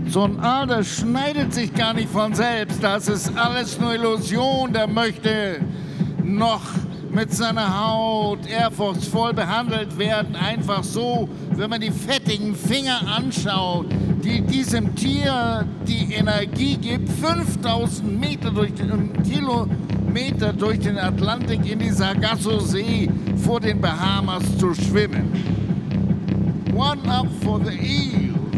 So ein Aal, das schneidet sich gar nicht von selbst. Das ist alles nur Illusion. Der möchte noch mit seiner Haut ehrfurchtsvoll behandelt werden. Einfach so, wenn man die fettigen Finger anschaut, die diesem Tier die Energie gibt, 5000 Kilometer durch den Atlantik in die Sargasso-See vor den Bahamas zu schwimmen. One up for the eel.